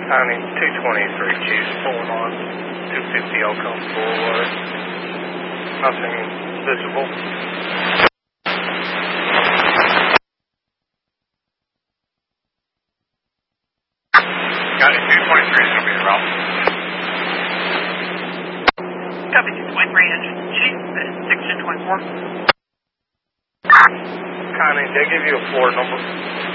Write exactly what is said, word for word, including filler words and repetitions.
Connie, two twenty-three, Chiefs pulling on two fifty Elkhorn Boulevard. Nothing visible. Got it, two twenty-three is going to be the route. Copy two twenty-three, engine Chief, six ten twenty-four. Connie, they give you a floor number?